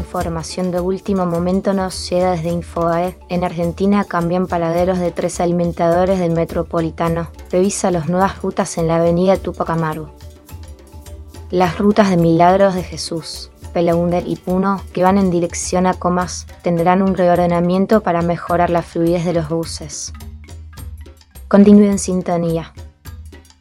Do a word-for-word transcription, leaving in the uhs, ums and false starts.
información de último momento nos llega desde Infobae. En Argentina cambian paraderos de tres alimentadores del Metropolitano. Revisa las nuevas rutas en la avenida Túpac Amaru. Las rutas de Milagros de Jesús, Pelaunder y Puno, que van en dirección a Comas, tendrán un reordenamiento para mejorar la fluidez de los buses. Continúe en sintonía.